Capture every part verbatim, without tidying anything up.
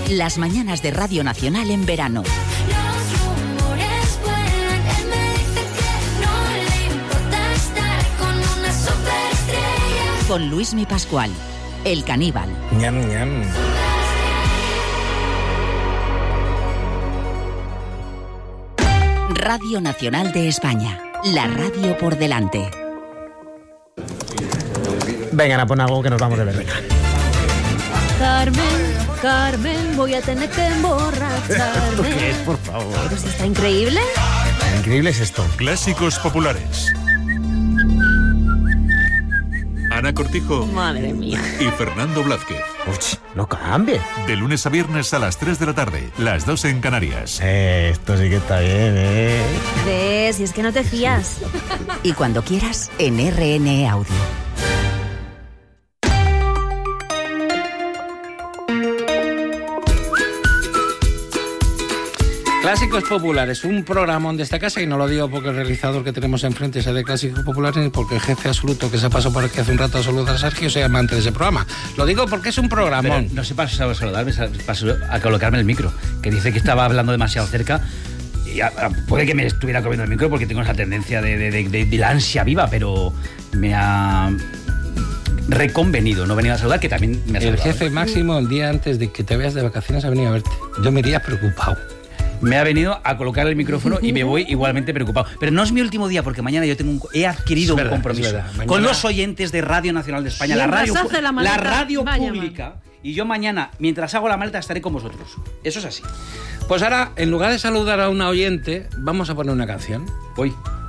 Las mañanas de Radio Nacional en verano. Con Luismi Pascual, el caníbal. Ñam, ñam. Radio Nacional de España, la radio por delante. Vengan a poner algo que nos vamos de verdad. Carmen, Carmen, voy a tener que emborracharme. ¿Esto qué es, por favor? Pues está increíble. Increíble es esto. Clásicos populares. Ana Cortijo. Madre mía. Y Fernando Blázquez. Uy, no cambie. De lunes a viernes a las tres de la tarde, las dos en Canarias. Eh, esto sí que está bien, ¿eh? ¿Ves? Si es que no te fías. Y cuando quieras, en R N E Audio. Clásicos Populares, un programa de esta casa, y no lo digo porque el realizador que tenemos enfrente sea de Clásicos Populares, ni porque el jefe absoluto que se pasó por aquí hace un rato a saludar a Sergio sea amante de ese programa. Lo digo porque es un programón. Pero no se pasó a saludarme, pasó a colocarme el micro, que dice que estaba hablando demasiado cerca. Y a, a, puede que me estuviera comiendo el micro porque tengo esa tendencia de, de, de, de, de la ansia viva, pero me ha reconvenido no venir a saludar, que también me ha saludado. El jefe Máximo, el día antes de que te veas de vacaciones, ha venido a verte. Yo me iría preocupado. Me ha venido a colocar el micrófono y me voy igualmente preocupado. Pero no es mi último día, porque mañana yo tengo un, he adquirido verdad, un compromiso mañana... con los oyentes de Radio Nacional de España, la radio, la, la radio pública. Y yo mañana, mientras hago la maleta, estaré con vosotros. Eso es así. Pues ahora, en lugar de saludar a una oyente, vamos a poner una canción. Hoy.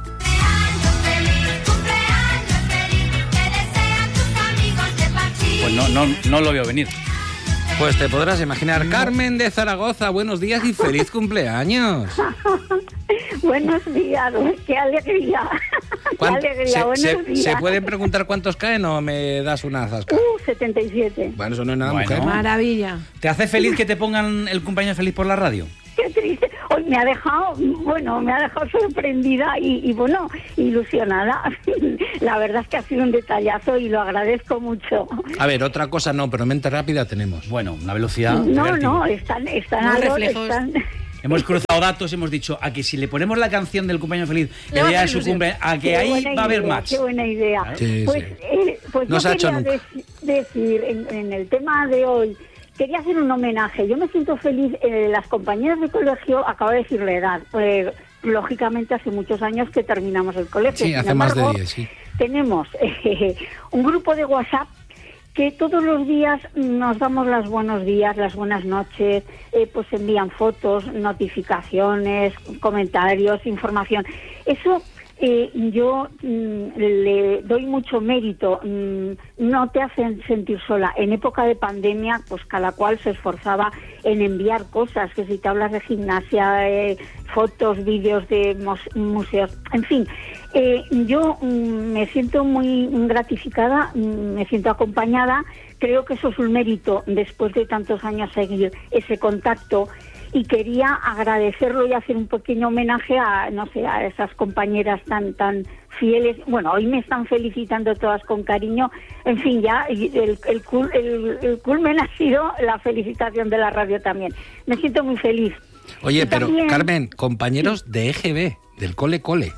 Pues no, no, no lo veo venir. Pues te podrás imaginar. Carmen de Zaragoza, buenos días y feliz cumpleaños. Buenos días, qué alegría. Qué alegría, se, buenos se, días. ¿Se pueden preguntar cuántos caen o me das una zasca? Uh, setenta y siete. Bueno, eso no es nada, bueno, mujer. Maravilla. ¿Te hace feliz que te pongan el cumpleaños feliz por la radio? Qué triste. Hoy me ha dejado, bueno, me ha dejado sorprendida y, y bueno, ilusionada. La verdad es que ha sido un detallazo y lo agradezco mucho. A ver, otra cosa no, pero mente rápida tenemos. Bueno, una velocidad. No, no, están, están, no a los, reflejos. están... Hemos cruzado datos, hemos dicho a que si le ponemos la canción del cumpleaños feliz el día de su cumpleaños, a que qué ahí va a haber idea, match. Qué buena idea. Sí, pues sí. Eh, pues no yo se ha hecho quería nunca. dec- decir en, en el tema de hoy, quería hacer un homenaje. Yo me siento feliz, eh, las compañeras de colegio, acabo de decir la edad, pues, lógicamente hace muchos años que terminamos el colegio. Sí, Sin hace embargo, más de diez, sí. Tenemos eh, un grupo de WhatsApp que todos los días nos damos los buenos días, las buenas noches, eh, pues envían fotos, notificaciones, comentarios, información. Eso eh, yo mm, le doy mucho mérito. Mm, no te hacen sentir sola. En época de pandemia, pues cada cual se esforzaba en enviar cosas, que si te hablas de gimnasia, eh, fotos, vídeos de museos, en fin. Eh, yo mm, me siento muy gratificada, mm, me siento acompañada. Creo que eso es un mérito después de tantos años seguir ese contacto, y quería agradecerlo y hacer un pequeño homenaje a, no sé, a esas compañeras tan tan fieles. Bueno, hoy me están felicitando todas con cariño. En fin, ya el, el, el, el culmen ha sido la felicitación de la radio también. Me siento muy feliz. Oye, y pero también, Carmen, compañeros sí. de E G B, del cole cole.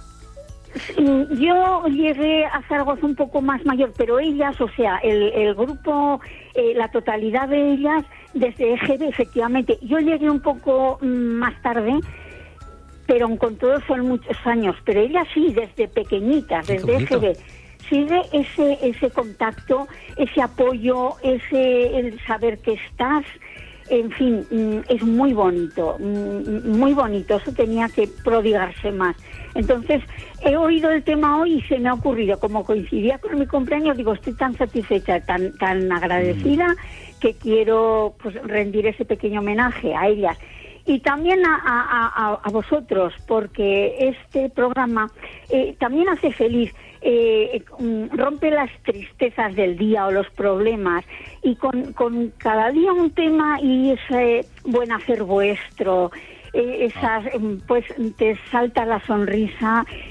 Yo llegué a Zaragoza un poco más mayor, pero ellas, o sea, el, el grupo, eh, la totalidad de ellas, desde E G B, efectivamente. Yo llegué un poco más tarde, pero con todo son muchos años, pero ellas sí, desde pequeñitas, desde E G B. Sigue ese, ese contacto, ese apoyo, ese el saber que estás. En fin, es muy bonito, muy bonito. Eso tenía que prodigarse más. Entonces, he oído el tema hoy y se me ha ocurrido, como coincidía con mi cumpleaños, digo, estoy tan satisfecha, tan tan agradecida, que quiero pues rendir ese pequeño homenaje a ellas. Y también a, a, a, a vosotros, porque este programa eh, también hace feliz, eh, rompe las tristezas del día o los problemas, y con, con cada día un tema y ese buen hacer vuestro, eh, esas, pues te salta la sonrisa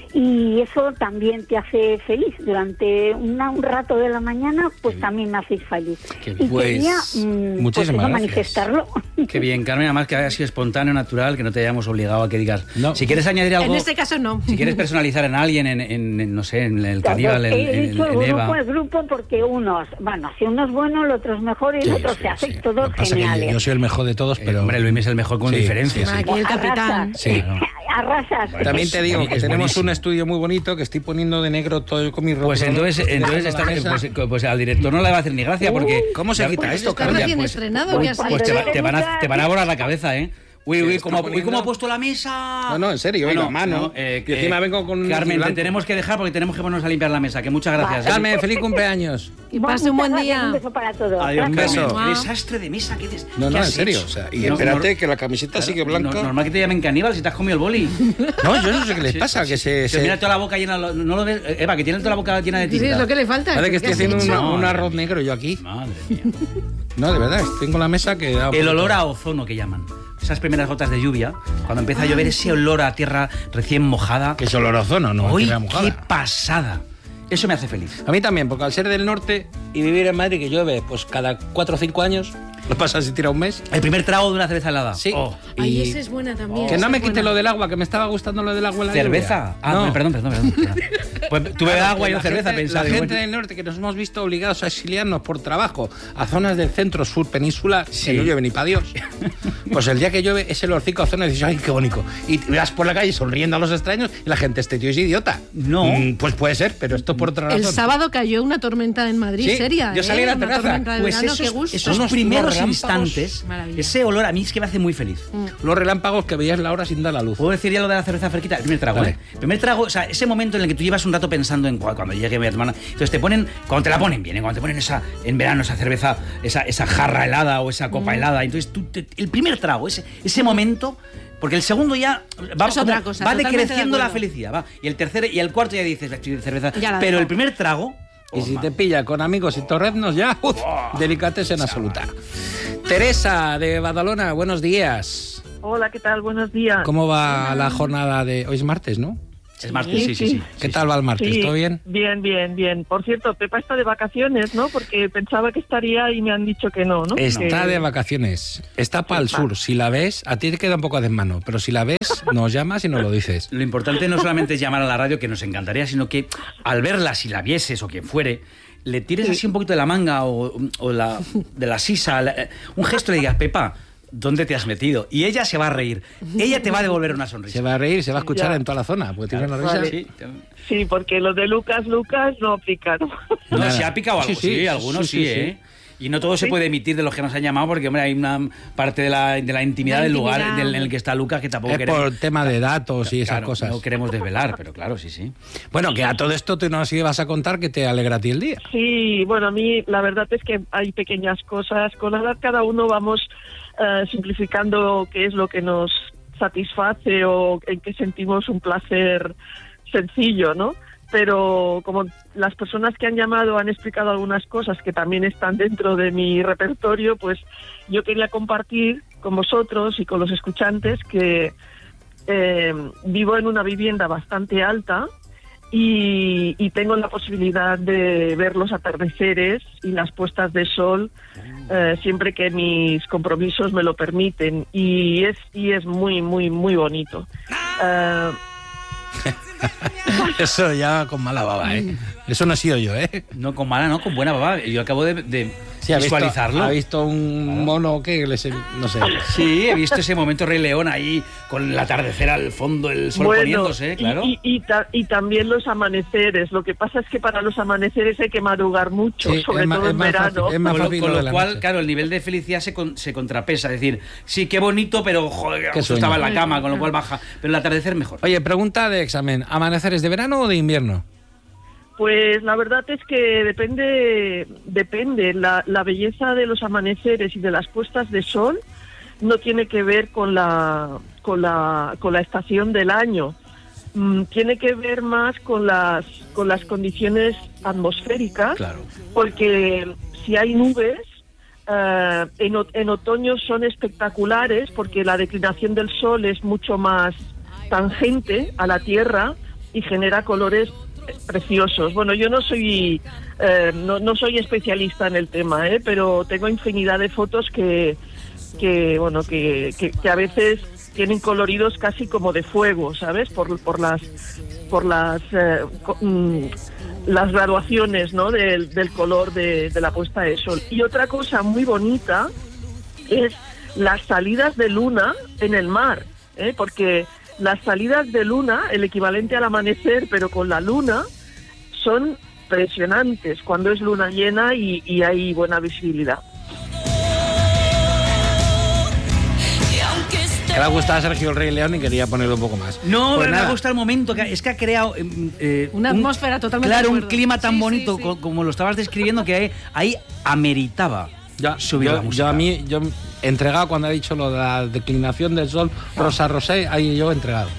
y eso también te hace feliz. Durante una, un rato de la mañana, pues sí. también me hacéis feliz. Qué y pues, quería mmm, muchísimas pues eso, gracias. manifestarlo. Qué bien, Carmen, además que haya sido espontáneo, natural, que no te hayamos obligado a que digas. No. Si quieres añadir algo. En este caso no. Si quieres personalizar en alguien, en, en, en no sé, en el Claro, caníbal, en, he en, dicho en el Eva. grupo, el grupo, porque unos, bueno, si uno es bueno, el otro es mejor y el Sí, otro sí, se hacen sí. todos Lo que pasa es que geniales. yo, yo soy el mejor de todos, Eh, pero... hombre, Luis es el mejor con Sí, diferencia. sí, sí. Aquí el capitán. Arrasas, Sí. arrasas. Bueno, También Es te digo boni- que es tenemos buenísimo. un estudio muy bonito que estoy poniendo de negro todo con mi ropa. Pues entonces, entonces Encima está, de la mesa. pues, pues al director no le va a hacer ni gracia porque... ¿Cómo se ya- quita pues esto, Está Carmen? recién pues- estrenado, ¿qué has Pues te, va- hecho? te van a, te van a volar la cabeza, ¿eh? Uy, Se uy, está ¿cómo, uy, poniendo- ¿cómo ha puesto la mesa? No, no, en serio, oiga, mano. eh, Y encima vengo con un Carmen, te blanco. tenemos que dejar porque tenemos que ponernos a limpiar la mesa. Que muchas gracias. ¿eh? Carmen, feliz cumpleaños. Y pase un buen Muchas gracias, día. Un beso para todos. Adiós, Un Gracias. beso. Carmen. Guau. Qué desastre de mesa. Qué des... No, ¿qué no, en has serio. hecho? O sea, y No, espérate no, que la camiseta claro, sigue blanca. no- normal que te llamen caníbal si te has comido el boli. No, yo no sé qué les Sí, pasa, sí, que se... sí. se- Mira toda la boca llena. No lo ves, Eva, que tiene toda la boca llena de tinta. Sí, es lo que le falta. Parece que estoy ¿Qué has haciendo hecho? una- un No, arroz negro yo aquí. Madre mía. No, de verdad, tengo la mesa que... da un El poquito- olor a ozono que llaman. Esas primeras gotas de lluvia, cuando empieza a llover ese olor a tierra recién mojada. Que es olor a ozono, no ¡Uy, tierra qué mojada. pasada! Eso me hace feliz. A mí también, porque al ser del norte y vivir en Madrid que llueve pues cada cuatro o cinco años, lo pasa si tira un mes. El primer trago de una cerveza helada. Sí. Oh. Ay, Y esa es buena también. que esa no me es quite buena. lo del agua, que me estaba gustando lo del agua en la ¿Cerveza? lluvia. Ah, no. perdón, perdón, perdón. perdón. Pues tú bebes Claro, agua que y no la cerveza, gente, pensaba. La digo, gente bueno. del norte que nos hemos visto obligados a exiliarnos por trabajo a zonas del centro sur península, Sí. que no llueve ni para Dios. Pues el día que llueve ese olorcico a zona y dices, ay, qué bonito. Y vas por la calle sonriendo a los extraños y la gente, este tío es idiota. No. Mm, pues puede ser, pero esto por otra razón. El sábado cayó una tormenta en Madrid, Sí, seria. yo salí ¿eh? a la Una terraza. tormenta de Pues verano, esos, qué gusto. esos Unos- primeros unos relámpagos. instantes, Maravilla. ese olor a mí es que me hace muy feliz. Los relámpagos que veías la hora sin dar la luz. ¿Puedo decir ya lo de la cerveza fresquita? El primer trago, Vale. ¿eh? El primer trago, o sea, ese momento en el que tú llevas un rato pensando en cu- cuando llegue mi hermana. Entonces te ponen, cuando te la ponen bien, ¿eh? Cuando te ponen esa, en verano esa cerveza, esa, esa jarra helada o esa copa helada. Entonces tú, te- el primer trago, ese, ese momento. Porque el segundo ya va, Es otra cosa, va totalmente decreciendo de la acuerdo. felicidad. Va. Y el tercer y el cuarto ya dices, "Estoy de cerveza. Ya la Pero dejo. el primer trago. Y oh, si ma- te pilla con amigos y torreznos ya, uf, delicatessen absoluta. Teresa de Badalona, buenos días. Hola, ¿qué tal? Buenos días. ¿Cómo va la jornada de... Hoy es martes, ¿no? Es martes, sí, sí, sí. ¿Qué tal va el martes? Sí, ¿Todo bien? Bien, bien, bien. Por cierto, Pepa está de vacaciones, ¿no? Porque pensaba que estaría y me han dicho que no, ¿no? Está Que- de vacaciones. Está para el sur. Si la ves, a ti te queda un poco de mano, pero si la ves, nos llamas y nos lo dices. Lo importante no solamente es llamar a la radio, que nos encantaría, sino que al verla, si la vieses o quien fuere, le tires así un poquito de la manga o, o la, de la sisa, la- un gesto y le digas, Pepa, ¿dónde te has metido? Y ella se va a reír. Ella te va a devolver una sonrisa. Se va a reír, se va a escuchar Ya. en toda la zona, porque tiene una risa. Vale. Sí. Sí, porque lo de Lucas, Lucas no aplica, ¿no? No, Nada. si ha picado algo, Sí, sí, sí, algunos sí, sí, sí, sí. ¿eh? Y no todo se Sí. puede emitir de los que nos han llamado porque, hombre, hay una parte de la, de la intimidad La del lugar intimidad. del- en el que está Lucas que tampoco Es queremos... por tema de datos y esas Claro, cosas. no queremos desvelar, pero claro, sí, sí. Bueno, que a todo esto tú nos ibas a contar que te alegra a ti el día. Sí, bueno, a mí la verdad es que hay pequeñas cosas. Con la edad cada uno vamos eh, simplificando qué es lo que nos satisface o en qué sentimos un placer sencillo, ¿no? Pero como las personas que han llamado han explicado algunas cosas que también están dentro de mi repertorio, pues yo quería compartir con vosotros y con los escuchantes que eh, vivo en una vivienda bastante alta y, y tengo la posibilidad de ver los atardeceres y las puestas de sol eh, siempre que mis compromisos me lo permiten y es y es muy muy muy bonito. Eh, Eso ya con mala baba, ¿eh? Eso no he sido yo, ¿eh? No con mala, no, con buena baba. Yo acabo de, de Sí, ha visto, visualizarlo. ha visto un mono que les, no sé. Sí, he visto ese momento Rey León ahí con el atardecer al fondo, el sol bueno, poniéndose, y- claro. y, y, ta- y también los amaneceres. Lo que pasa es que para los amaneceres hay que madrugar mucho, Sí, sobre es más- todo es en más verano. fácil, es más Con lo, fácil con lo lo de la cual, noche. claro, el nivel de felicidad se, con- se contrapesa. Es decir, sí, qué bonito, pero joder, Qué justo sueño. estaba en la cama, con lo cual baja. Pero el atardecer mejor. Oye, pregunta de examen. ¿Amaneceres de verano o de invierno? Pues la verdad es que depende, depende. La, la belleza de los amaneceres y de las puestas de sol no tiene que ver con la, con la, con la estación del año. Mm, tiene que ver más con las, con las condiciones atmosféricas, Claro. porque si hay nubes, eh, en, o- en otoño son espectaculares porque la declinación del sol es mucho más tangente a la Tierra y genera colores preciosos. Bueno, yo no soy eh, no, no soy especialista en el tema, ¿eh? Pero tengo infinidad de fotos que, que bueno, que, que, que a veces tienen coloridos casi como de fuego, ¿sabes? Por, por las por las eh, las graduaciones, ¿no? Del, del color de, de la puesta de sol. Y otra cosa muy bonita es las salidas de luna en el mar, ¿eh? Porque las salidas de luna, el equivalente al amanecer, pero con la luna, son impresionantes cuando es luna llena y, y hay buena visibilidad. Que le ha gustado a Sergio el Rey León y quería ponerlo un poco más. No, Pues pero me nada. ha gustado el momento, que es que ha creado eh, Una un- atmósfera totalmente Claro, de un acuerdo. clima tan Sí, sí, bonito sí. co- como lo estabas describiendo, que ahí, ahí ameritaba Ya, subir yo, la música. yo a mí, yo entregado cuando ha dicho lo de la declinación del sol, Rosa Rosé, ahí yo entregado.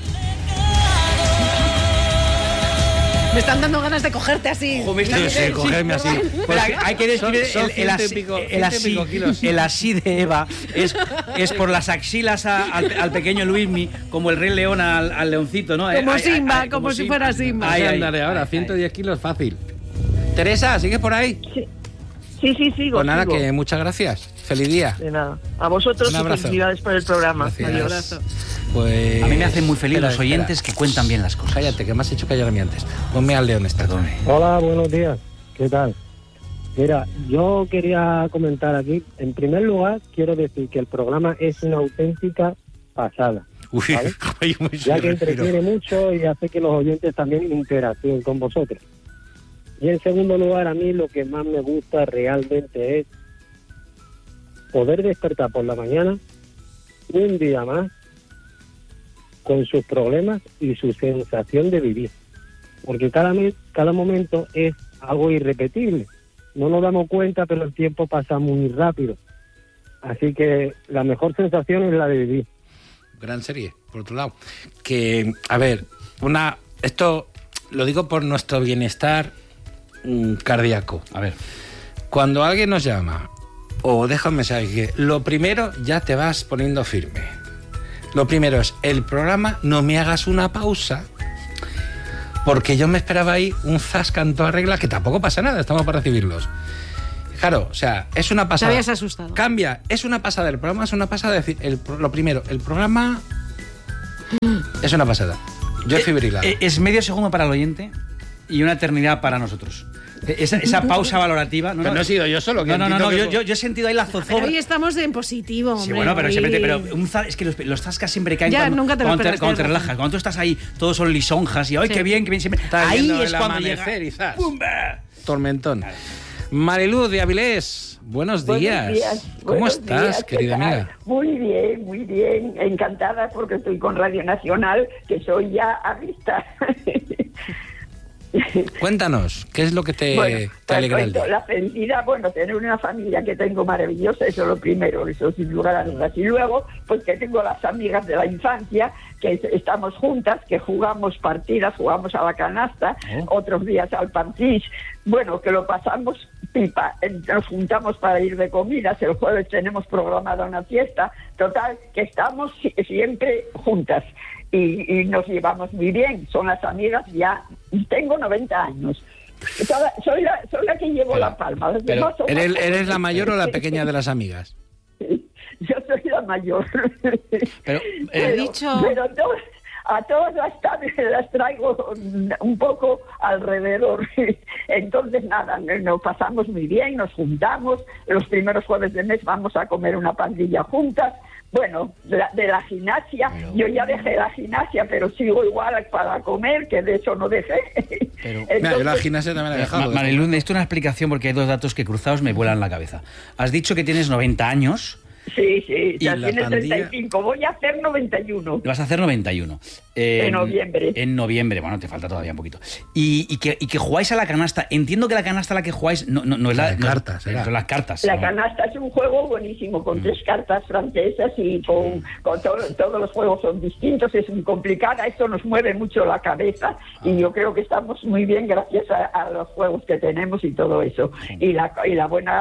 Me están dando ganas de cogerte así. Jo, me está- Sí, sí, cogerme así. Pero hay- hay que describir Son- son el, el ciento y así, pico- el, ciento y así, pico kilos. el así de Eva es, es por las axilas a- al, al pequeño Luismi, como el Rey León al, al leoncito, ¿no? Como Ay, ay, Simba, ay, como si fuera Simba. Ay, Ay, ay, ándale, ahora, ay, ciento ay. diez kilos fácil. Teresa, ¿sigues por ahí? Sí, sí, sí, sigo. Pues nada, sigo. que muchas gracias. Feliz día. De nada. A vosotros Un y abrazo. felicidades por el programa. Gracias. Adiós. abrazo. Pues... A mí me hacen muy feliz Espera, los oyentes espera. que cuentan bien las cosas. Cállate, que me has hecho callar a mí antes. Ponme al león esta. Perdón. Hola, buenos días. ¿Qué tal? Mira, yo quería comentar aquí. En primer lugar, quiero decir que el programa es una auténtica pasada, Uy, ¿vale? ay, muy ya que respiro. entretiene mucho y hace que los oyentes también interactúen con vosotros. Y en segundo lugar, a mí lo que más me gusta realmente es poder despertar por la mañana un día más con sus problemas y su sensación de vivir. Porque cada, mes, cada momento es algo irrepetible. No nos damos cuenta, pero el tiempo pasa muy rápido. Así que la mejor sensación es la de vivir. Gran serie, por otro lado. Que, a ver, una esto lo digo por nuestro bienestar mm, cardíaco. A ver. Cuando alguien nos llama o deja un mensaje, que lo primero ya te vas poniendo firme. Lo primero es, el programa, no me hagas una pausa, porque yo me esperaba ahí un zasca en toda regla, que tampoco pasa nada, estamos para recibirlos. Claro, o sea, es una pasada. Te habías asustado. Cambia, es una pasada, el programa es una pasada, decir, el, pro- lo primero, el programa es una pasada. Yo he fibrilado. Eh, Es medio segundo para el oyente y una eternidad para nosotros. Esa, esa pausa valorativa. Pero no he sido yo solo, que No, no, no, entiendo no, que- yo, yo, yo he sentido ahí la Pero zozobra. hoy estamos en positivo, hombre. Sí, bueno, pero hoy- siempre te, pero un za- es que los, los zascas siempre caen Ya, cuando, nunca te lo cuando, esperas, cuando te tienes relajas. razón. Cuando tú estás ahí, todos son lisonjas y ¡ay, Sí. qué bien, qué bien! Siempre. Estás Ahí viendo es el cuando llega. amanecer y zas. ¡Pumba! Tormentón. Mariluz de Avilés, buenos días. Buenos días. ¿Cómo buenos estás, días, ¿qué querida tal? amiga? Muy bien, muy bien. Encantada porque estoy con Radio Nacional, que soy ya avista. Cuéntanos, ¿qué es lo que te, bueno, te pues alegra el cuento, día? la felicidad, bueno, tener una familia que tengo maravillosa, eso es lo primero, eso sin lugar a dudas. Y luego, pues que tengo las amigas de la infancia, que es- estamos juntas, que jugamos partidas, jugamos a la canasta, Oh. otros días al parchís. Bueno, que lo pasamos pipa. Eh, Nos juntamos para ir de comidas, el jueves tenemos programada una fiesta. Total, que estamos si- siempre juntas. Y, y nos llevamos muy bien, son las amigas ya, tengo noventa años, Toda- soy, la, soy la que llevo Pero- la palma. Los Pero, demás son ¿eres, más ¿eres la jóvenes. mayor o la pequeña de las amigas? Yo soy la mayor. Pero, He dicho- pero to- a todas las tardes las traigo un poco alrededor. Entonces, nada, nos pasamos muy bien, nos juntamos. Los primeros jueves de mes vamos a comer una pandilla juntas. Bueno, de la, de la gimnasia, yo ya dejé la gimnasia, pero sigo igual para comer, que de eso no dejé. Pero- Mira, yo la Entonces, gimnasia también la he Ma- dejado. Mariluz, necesito una explicación porque hay dos datos que cruzados me vuelan la cabeza. Has dicho que tienes noventa años. sí, sí, ¿Y ya la tiene pandilla? treinta y cinco, voy a hacer noventa y uno. Vas a hacer noventa y uno. Eh, En noviembre. En noviembre, bueno, te falta todavía un poquito. Y, y, que, y que jugáis a la canasta. Entiendo que la canasta a la que jugáis no, no, no es La la de no es- cartas, era. son las cartas. La ¿no? canasta es un juego buenísimo, con tres cartas francesas y con, con to- todos los juegos son distintos, es muy complicada, esto nos mueve mucho la cabeza y yo creo que estamos muy bien gracias a, a los juegos que tenemos y todo eso. Y la, y la buena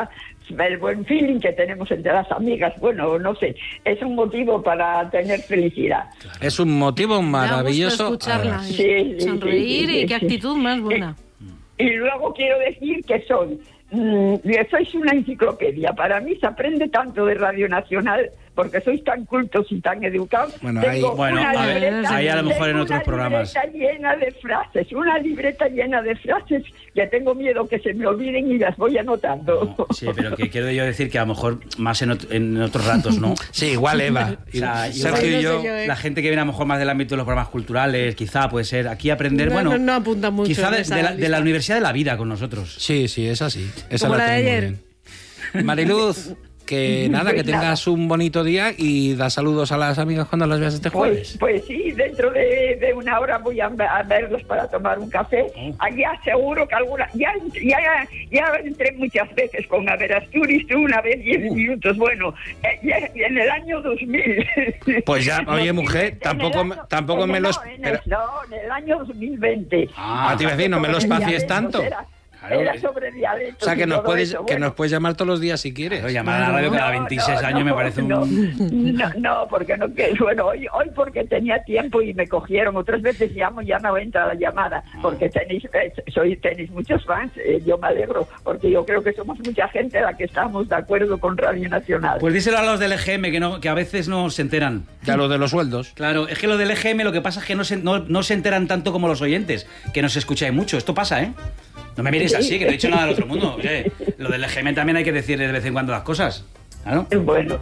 el buen feeling que tenemos entre las amigas. Bueno, no sé, es un motivo para tener felicidad. Es un motivo maravilloso. Da gusto escucharla, Sí, sí, sonreír sí, sí, y qué sí. actitud más buena. Y luego quiero decir que soy, mmm, sois una enciclopedia. Para mí se aprende tanto de Radio Nacional, porque sois tan cultos y tan educados. Bueno, Tengo ahí- bueno, una a ver, libreta- ahí a lo mejor en tengo otros una programas. libreta llena de frases, una libreta llena de frases que tengo miedo que se me olviden y las voy anotando. No, sí, pero que quiero yo decir que a lo mejor más en, ot- en otros ratos, ¿no? Sí, igual Eva. O sea, Sergio igual y yo. No sé yo, eh. la gente que viene a lo mejor más del ámbito de los programas culturales, quizá puede ser aquí aprender, No, bueno, no, no apunta mucho quizá en de, esa de la, de lista. la Universidad de la Vida con nosotros. Sí, sí, es así. Esa Como la de tenemos ayer. bien. Mariluz, que nada, que Pues nada. tengas un bonito día y da saludos a las amigas cuando las veas este jueves. Pues, pues sí, dentro de, de una hora voy a, a verlos para tomar un café. Allá seguro que alguna... Ya, ya, ya entré muchas veces con Averasturi, tú una vez diez minutos. Bueno, eh, ya en el año dos mil. Pues ya, oye, mujer, En el tampoco, me- año- tampoco en me el- los... No, en el, no, en el año dos mil veinte. Ah, te iba a decir, no me lo espacies tanto. Era, Claro. era sobre dialectos. O sea, que y nos, todo puedes, eso, que bueno. nos puedes llamar todos los días si quieres. Claro, llamar a la radio cada veintiséis años me parece un... No, no, no, porque no que bueno, hoy, hoy porque tenía tiempo y me cogieron. Otras veces llamo y ya no entra la llamada, porque tenéis, eh, soy, tenéis muchos fans. Eh, yo me alegro, porque yo creo que somos mucha gente la que estamos de acuerdo con Radio Nacional. Pues díselo a los del E G M, que, no, que a veces no se enteran. Ya lo de los sueldos. Claro, es que lo del E G M lo que pasa es que no se, no, no se enteran tanto como los oyentes, que nos escucháis mucho. Esto pasa, ¿eh? No me mires así, que no he dicho nada del otro mundo. Oye, lo del E G M también hay que decir de vez en cuando las cosas. Claro. Bueno,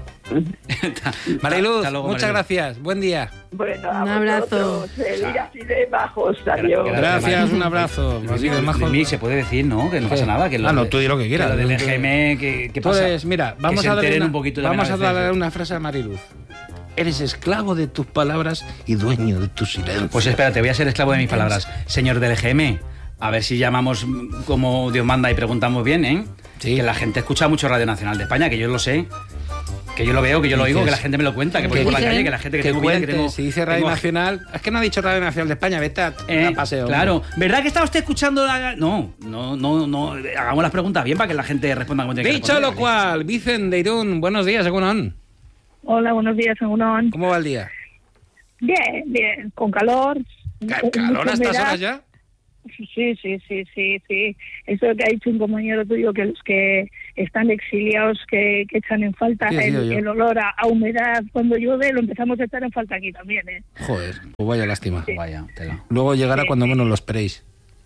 Mariluz, Hasta luego, muchas Mariluz. gracias. Buen día. bueno, a Un abrazo. vosotros, seguir así de bajos. Adiós. Gracias, un abrazo. Así de majo. De mí se puede decir, ¿no? Que no pasa nada. Que lo Ah, no, de- tú di lo que quieras. lo del E G M, que, que pasa. Pues mira, vamos que se a darle enteren una, un poquito vamos a también darle veces. una frase a Mariluz. Eres esclavo de tus palabras y dueño de tu silencio. Pues espérate, voy a ser esclavo de mis palabras. Señor del E G M, a ver si llamamos mm, como Dios manda y preguntamos bien, ¿eh? Sí. Que la gente escucha mucho Radio Nacional de España, que yo lo sé. Que yo lo veo, que yo lo oigo, Dices- que la gente me lo cuenta, que voy que por la dicen calle, que la gente que, que tengo vida, que cuente, tengo... si dice Radio tengo- Nacional, es que no ha dicho Radio Nacional de España, vete a, Eh, a paseo. claro, hombre. ¿verdad que está usted escuchando la... No, no, no, no, hagamos las preguntas bien para que la gente responda como tiene que Dicho responder. lo cual, Vicen de Irún, buenos días, Egunon. Hola, buenos días, Egunon. ¿Cómo va el día? Bien, bien, con calor. ¿Ca- mu- ¿Calor mucha a estas humedad. horas ya? Sí, sí, sí, sí, sí. Eso que ha dicho un compañero tuyo, que los que están exiliados, que, que echan en falta Sí, sí, el, yo. el olor a, a humedad cuando llueve, lo empezamos a echar en falta aquí también, ¿eh? Joder, pues vaya lástima. Vaya, tela. Luego llegará Sí. cuando menos lo esperéis.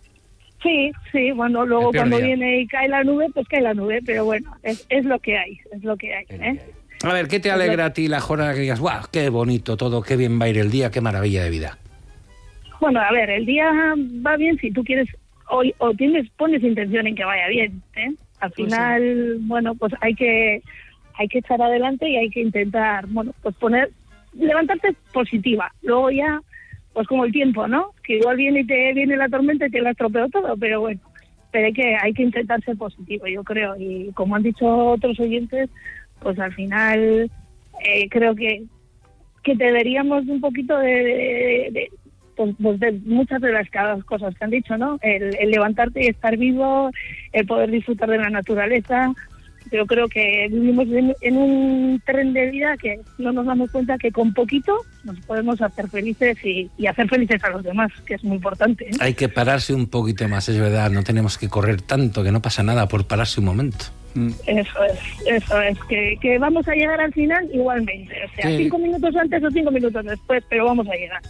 Sí, sí, bueno, luego El peor cuando día. viene y cae la nube, pues cae la nube, pero bueno, es, es lo que hay, es lo que hay, ¿eh? A ver, ¿qué te alegra a ti la jornada que digas, guau, qué bonito todo, qué bien va a ir el día, qué maravilla de vida? Bueno, a ver, el día va bien si tú quieres o, o tienes pones intención en que vaya bien, ¿eh? Al Pues final, bueno, pues hay que hay que echar adelante y hay que intentar, bueno, pues poner levantarte positiva. Luego ya, pues como el tiempo, ¿no? Que igual viene y te viene la tormenta y te la estropeó todo, pero bueno, pero hay que hay que intentar ser positivo, yo creo. Y como han dicho otros oyentes, pues al final eh, creo que que deberíamos un poquito de, de, de pues, pues de muchas de las cosas que han dicho, ¿no? El, el levantarte y estar vivo, el poder disfrutar de la naturaleza. Yo creo que vivimos en, en un tren de vida que no nos damos cuenta que con poquito nos podemos hacer felices y, y hacer felices a los demás, que es muy importante, ¿eh? Hay que pararse un poquito más, es verdad, no tenemos que correr tanto, que no pasa nada por pararse un momento. Eso es, eso es, que, que vamos a llegar al final igualmente, o sea, Sí. cinco minutos antes o cinco minutos después, pero vamos a llegar.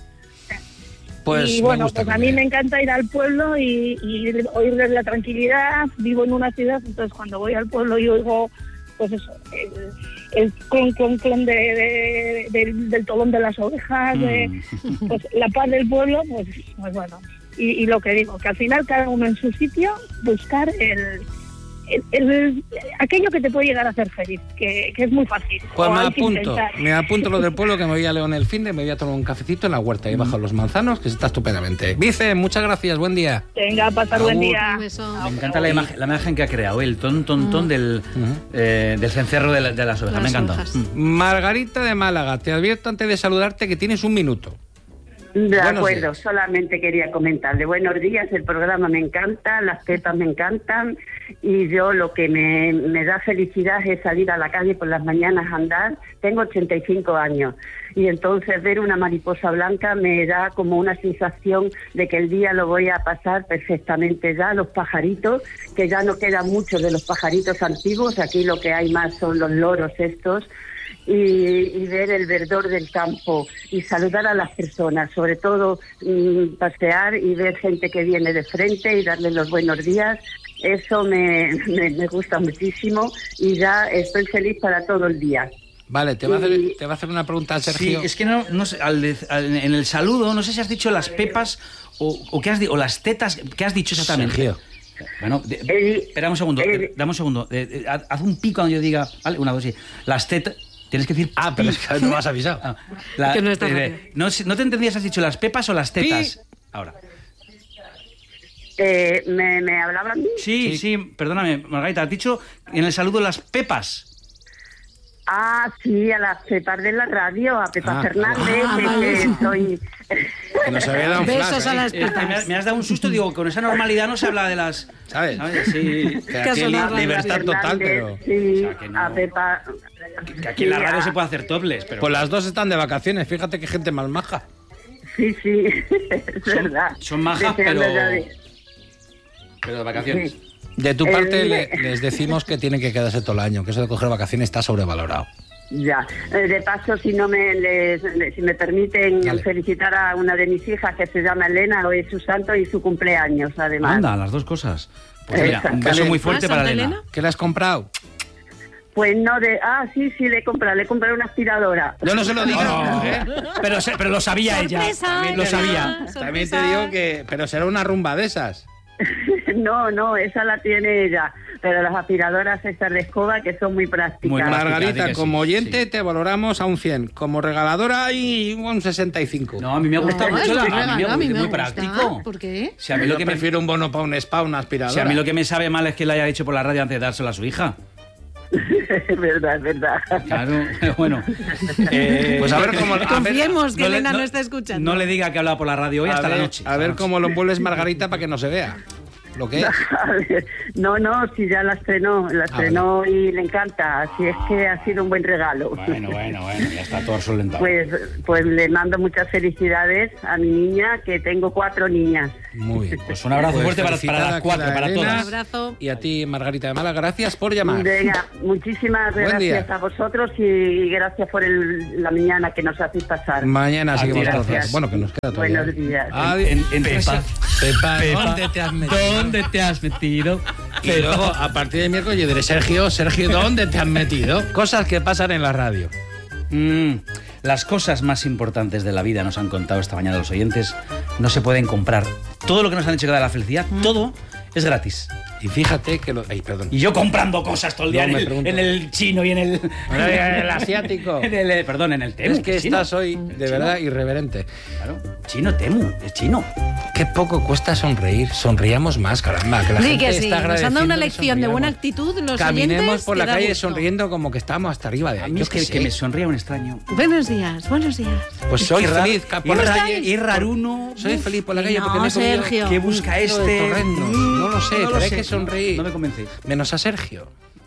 Pues y me bueno, gusta pues a tu mí idea. me encanta ir al pueblo y, y oírles la tranquilidad. Vivo en una ciudad, entonces cuando voy al pueblo y oigo, pues eso, el, el clon, clon, clon de, de- del, del tolón de las ovejas, de, pues la paz del pueblo, pues, pues bueno. Y, y lo que digo, que al final cada uno en su sitio, buscar el, el, el- aquello que te puede llegar a hacer feliz, que, que es muy fácil. Pues O me hay que apunto, intentar. me apunto lo del pueblo, que me voy a León el fin de, me voy a tomar un cafecito en la huerta y bajo los manzanos, que está estupendamente. Vice, muchas gracias, buen día. Venga, a pasar buen Agur. día. Un beso. Me encanta la imagen, la imagen que ha creado, el ton, ton, ton del, eh, del cencerro de, la- de las ovejas. Las Me encanta. ovejas. Mm. Margarita de Málaga, te advierto antes de saludarte que tienes un minuto. De Buenos acuerdo, días. solamente quería comentarle. Buenos días, el programa me encanta, las pepas me encantan y yo lo que me, me da felicidad es salir a la calle por las mañanas a andar. Tengo ochenta y cinco años y entonces ver una mariposa blanca me da como una sensación de que el día lo voy a pasar perfectamente ya. Los pajaritos, que ya no quedan muchos de los pajaritos antiguos, aquí lo que hay más son los loros estos. Y, y ver el verdor del campo y saludar a las personas, sobre todo mmm, pasear y ver gente que viene de frente y darle los buenos días, eso me, me, me gusta muchísimo y ya estoy feliz para todo el día. Vale, te va a hacer, te va a hacer una pregunta, Sergio. Sí, es que no, no sé, al de- al- en el saludo, no sé si has dicho las pepas o, o, qué has, di- o las tetas, ¿qué has dicho exactamente? Sergio. Bueno, de- espera un segundo, eh, dame un segundo. eh, eh, haz haz un pico cuando yo diga, vale, una, dos, sí. Las tetas, tienes que decir. Ah, pero es que no me has avisado. Ah, la- Que no está eh, rápido. no, sé- no te entendías, has dicho las pepas o las tetas. Ahora. Eh, ¿me, ¿Me hablaba a mí? Sí, sí, perdóname, Margarita, has dicho en el saludo las pepas. Ah, sí, a las pepas de la radio, a Pepa Ah, Fernández, ah, que, vale. que soy... Que nos había dado un Besos flash, a ¿eh? las Eh, me, has, me has dado un susto, digo, con esa normalidad no se habla de las. ¿Sabes? Sí. Que Que aquí sonaba li- libertad Fernández, total, pero... Sí, O sea, que no- a Pepa... Que aquí en la sí, radio a- se puede hacer topless, pero. Pues las dos están de vacaciones, fíjate qué gente más maja. Sí, sí, es verdad. son majas, Deseando pero- ya de- Pero de vacaciones. Sí. De tu Eh, parte mire. le- les decimos que tienen que quedarse todo el año, que eso de coger vacaciones está sobrevalorado. Ya, Eh, de paso, si no me les- le- si me permiten Dale. felicitar a una de mis hijas que se llama Elena, hoy es su santo y su cumpleaños, además. Anda, las dos cosas. Pues mira, un beso Exactamente. muy fuerte Ah, para ¿Santa Elena. Elena? ¿Qué le has comprado? Pues no de, ah, sí, sí, le he comprado, le he comprado una aspiradora. Yo no se lo digo, No. ¿eh? Pero, se- pero lo sabía ella. Sorpresa, También lo Elena. sabía. También te Sorpresa. digo que... Pero será una rumba de esas. No, no, esa la tiene ella, pero las aspiradoras estas de escoba que son muy prácticas. Muy prácticas. Margarita, di que como sí, oyente sí. te valoramos a un cien. Como regaladora y un sesenta y cinco. No, a mí me ha gustado No, es mucho. muy la- a mí me, regalo, a mí me muy gusta. práctico. ¿Por qué? Si a mí Yo lo que me, prefiero un bono para un spa, una aspiradora. si a mí lo que me sabe mal es que le haya dicho por la radio antes de dárselo a su hija. Es verdad, es verdad. Claro, bueno. Eh, Pues a ver cómo... a ver- Confiemos que no le- Elena no, no- está escuchando. No le diga que ha hablado por la radio hoy a hasta ver, la noche. A hasta ver la noche. cómo lo envuelves, Margarita, para que no se vea. Lo que es. No, no, si ya la estrenó, la estrenó y le encanta, así es que ha sido un buen regalo. Bueno, bueno, bueno, ya está todo solventado. Pues, pues le mando muchas felicidades a mi niña, que tengo cuatro niñas. Muy bien. Pues un abrazo fuerte para- para las felicitada cuatro, queda para Elena. todas. Un abrazo. Y a ti, Margarita de Mala, gracias por llamar. Venga, muchísimas Buen día. gracias a vosotros y gracias por el- la mañana que nos hacéis pasar. Mañana seguimos Gracias. cosas. Bueno, que nos queda todavía. Buenos días. Adiós. En- en- Pepa, Pepa, Pepa, ¿dónde te has metido? ¿Dónde te has metido? Y luego, a partir de miércoles, yo diré, Sergio, Sergio, ¿dónde te has metido? Cosas que pasan en la radio. Mm, las cosas más importantes de la vida, nos han contado esta mañana los oyentes, no se pueden comprar. Todo lo que nos han dicho que da la felicidad, todo es gratis. Y fíjate que lo... Ay, perdón. Y yo comprando cosas todo el día No, en, me el, pregunto. en el chino y en el... En el asiático. En el, eh, perdón, en el Temu. Es que chino. estás hoy, de Chino. verdad, irreverente. Claro, chino, Temu, es chino. Qué poco cuesta sonreír. Sonríamos más, caramba. Que la Sí, gente que sí. está Nos han dado una agradeciendo que lección de buena sonriamos. actitud los Caminemos oyentes, por que la da calle gusto. sonriendo como que estamos hasta arriba de A ahí. mí Yo es que, qué sé. que me sonría un extraño. Buenos días, buenos días. Pues soy Es que feliz raro- por la es calle. raro- es raruno. Soy feliz por la calle No, porque me he comido Sergio. ¿Qué busca un kilo de este? torrendo. No lo sé, No lo pero hay sé. que sonreír. No me convencéis. Menos a Sergio.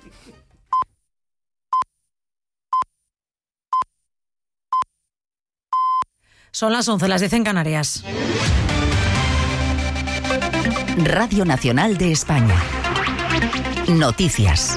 Son las once, las diez en Canarias. Radio Nacional de España. Noticias.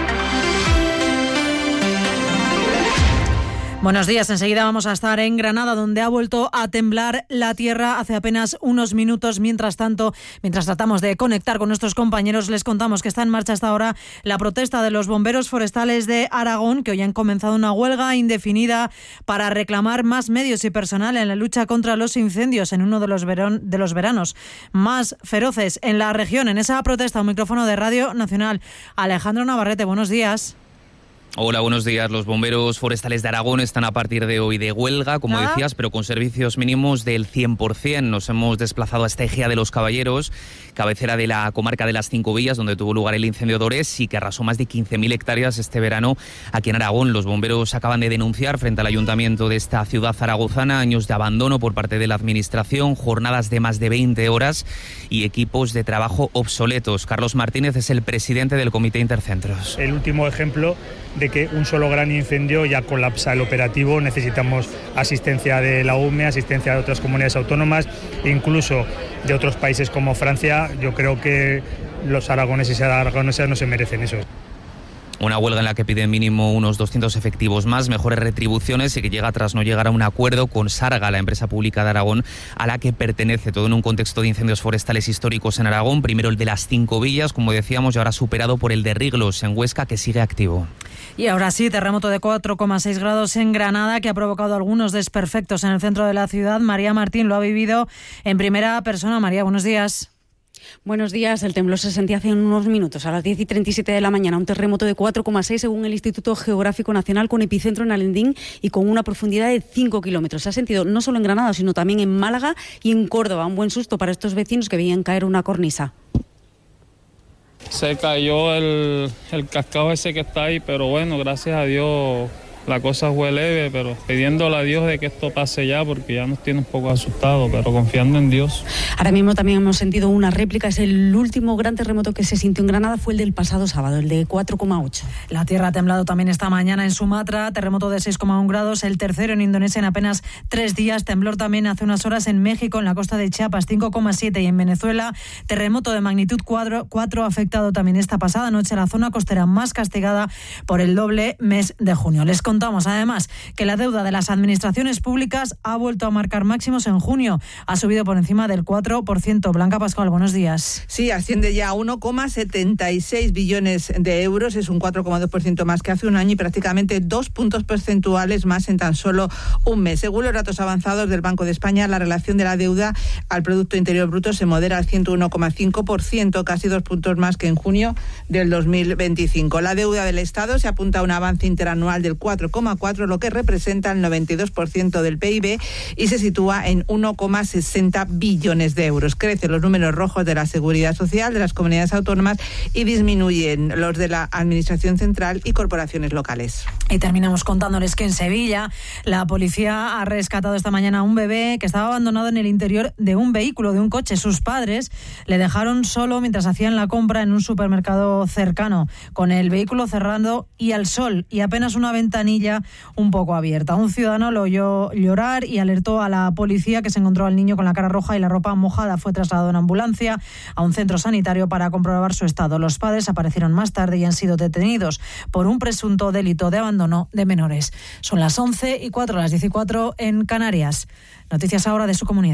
Buenos días, enseguida vamos a estar en Granada, donde ha vuelto a temblar la tierra hace apenas unos minutos. Mientras tanto, mientras tratamos de conectar con nuestros compañeros, les contamos que está en marcha hasta ahora la protesta de los bomberos forestales de Aragón, que hoy han comenzado una huelga indefinida para reclamar más medios y personal en la lucha contra los incendios en uno de los, verón, de los veranos más feroces en la región. En esa protesta, un micrófono de Radio Nacional. Alejandro Navarrete, buenos días. Hola, buenos días. Los bomberos forestales de Aragón están a partir de hoy de huelga, como ¿Ah? decías, pero con servicios mínimos del cien por ciento. Nos hemos desplazado hasta Ejea de los Caballeros, cabecera de la comarca de las Cinco Villas, donde tuvo lugar el incendio de Orés y que arrasó más de quince mil hectáreas este verano aquí en Aragón. Los bomberos acaban de denunciar frente al ayuntamiento de esta ciudad zaragozana años de abandono por parte de la administración, jornadas de más de veinte horas y equipos de trabajo obsoletos. Carlos Martínez es el presidente del Comité Intercentros. El último ejemplo de que un solo gran incendio ya colapsa el operativo. Necesitamos asistencia de la U M E, asistencia de otras comunidades autónomas, incluso de otros países como Francia. Yo creo que los aragoneses y aragonesas no se merecen eso. Una huelga en la que piden mínimo unos doscientos efectivos más, mejores retribuciones y que llega tras no llegar a un acuerdo con Sarga, la empresa pública de Aragón a la que pertenece. Todo en un contexto de incendios forestales históricos en Aragón. Primero el de las Cinco Villas, como decíamos, y ahora superado por el de Riglos en Huesca, que sigue activo. Y ahora sí, terremoto de cuatro coma seis grados en Granada, que ha provocado algunos desperfectos en el centro de la ciudad. María Martín lo ha vivido en primera persona. María, buenos días. Buenos días. El temblor se sentía hace unos minutos, a las diez y treinta y siete de la mañana. Un terremoto de cuatro coma seis según el Instituto Geográfico Nacional, con epicentro en Alendín y con una profundidad de cinco kilómetros. Se ha sentido no solo en Granada, sino también en Málaga y en Córdoba. Un buen susto para estos vecinos que veían caer una cornisa. Se cayó el, el cascado ese que está ahí, pero bueno, gracias a Dios la cosa fue leve, pero pidiéndole a Dios de que esto pase ya, porque ya nos tiene un poco asustados, pero confiando en Dios. Ahora mismo también hemos sentido una réplica. Es el último gran terremoto que se sintió en Granada, fue el del pasado sábado, el de cuatro coma ocho. La tierra ha temblado también esta mañana en Sumatra, terremoto de seis coma uno grados, el tercero en Indonesia en apenas tres días. Temblor también hace unas horas en México, en la costa de Chiapas, cinco coma siete, y en Venezuela, terremoto de magnitud cuatro, cuatro ha afectado también esta pasada noche la zona costera más castigada por el doble mes de junio. Les contamos además que la deuda de las administraciones públicas ha vuelto a marcar máximos en junio. Ha subido por encima del cuatro por ciento. Blanca Pascual, buenos días. Sí, asciende ya a uno coma setenta y seis billones de euros. Es un cuatro coma dos por ciento más que hace un año y prácticamente dos puntos porcentuales más en tan solo un mes. Según los datos avanzados del Banco de España, la relación de la deuda al Producto Interior Bruto se modera al ciento uno coma cinco por ciento, casi dos puntos más que en junio del dos mil veinticinco. La deuda del Estado se apunta a un avance interanual del cuatro coma cuatro, lo que representa el noventa y dos por ciento del P I B, y se sitúa en uno coma sesenta billones de euros. Crecen los números rojos de la Seguridad Social de las comunidades autónomas y disminuyen los de la Administración Central y corporaciones locales. Y terminamos contándoles que en Sevilla la policía ha rescatado esta mañana a un bebé que estaba abandonado en el interior de un vehículo, de un coche. Sus padres le dejaron solo mientras hacían la compra en un supermercado cercano, con el vehículo cerrado y al sol y apenas una ventanilla un poco abierta. Un ciudadano lo oyó llorar y alertó a la policía, que se encontró al niño con la cara roja y la ropa mojada. Fue trasladado en ambulancia a un centro sanitario para comprobar su estado. Los padres aparecieron más tarde y han sido detenidos por un presunto delito de abandono de menores. Son las once y cuatro, las diez y cuatro en Canarias. Noticias ahora de su comunidad.